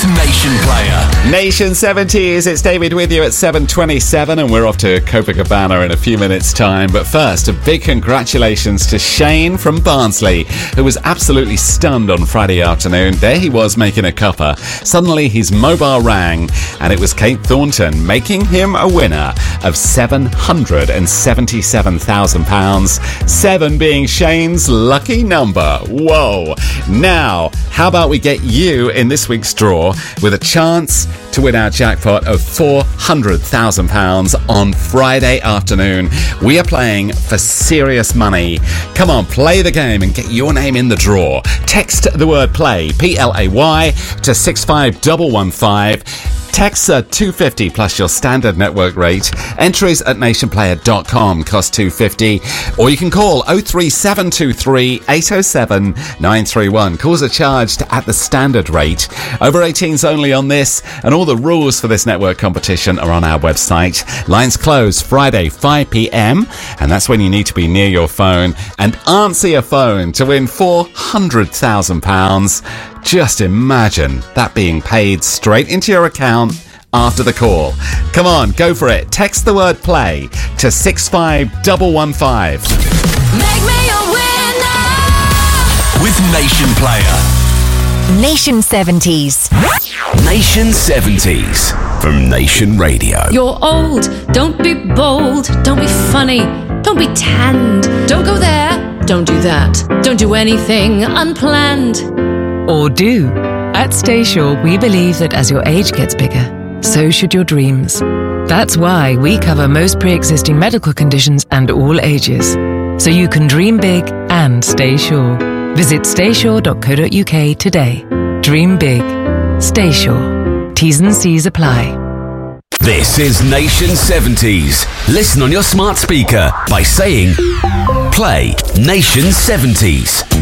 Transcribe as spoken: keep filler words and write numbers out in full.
with Nation Player. Nation seventies, it's David with you at seven twenty-seven, and we're off to Copacabana in a few minutes' time. But first, a big congratulations to Shane from Barnsley, who was absolutely stunned on Friday afternoon. There he was making a cuppa. Suddenly his mobile rang, and it was Kate Thornton, making him a winner of seven hundred seventy-seven thousand pounds, seven being Shane's lucky number. Whoa. Now, how about we get you in this week's draw with a chance to win our jackpot of four hundred thousand pounds on Friday afternoon. We are playing for serious money. Come on, play the game and get your name in the draw. Text the word play, P L A Y, to six five one one five. Texts are two hundred fifty plus your standard network rate. Entries at nation player dot com cost two hundred fifty. Or you can call oh three seven two three eight oh seven nine three one. Calls are charged at the standard rate. Over eighteens only on this, and all the rules for this network competition are on our website. Lines close Friday five p.m, and that's when you need to be near your phone and answer your phone to win four hundred thousand pounds. Just imagine that being paid straight into your account after the call. Come on, go for it. Text the word play to six five one one five. Make me a winner with Nation Player. Nation seventies. Nation seventies from Nation Radio. You're old, don't be bold, don't be funny, don't be tanned, don't go there, don't do that, don't do anything unplanned. Or do. At Staysure, we believe that as your age gets bigger, so should your dreams. That's why we cover most pre-existing medical conditions and all ages, so you can dream big and stay sure. Visit staysure dot co dot uk today. Dream big. Stay sure. T's and C's apply. This is Nation seventies. Listen on your smart speaker by saying, play Nation seventies.